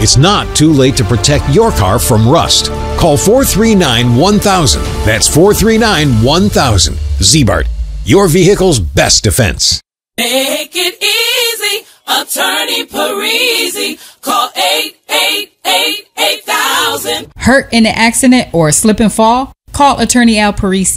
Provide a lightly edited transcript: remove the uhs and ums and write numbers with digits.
It's not too late to protect your car from rust. Call 439-1000. That's 439-1000. Z-Bart, your vehicle's best defense. Make it easy, Attorney Parisi. Call 888-8000. Hurt in an accident or slip and fall? Call Attorney Al Parisi.